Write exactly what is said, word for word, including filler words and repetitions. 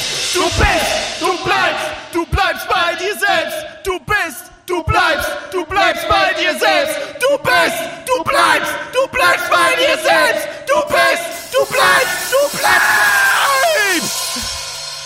Du bist, du bleibst, du bleibst bei dir selbst. Du bist, du bleibst, du bleibst bei dir selbst. Du bist, du bleibst,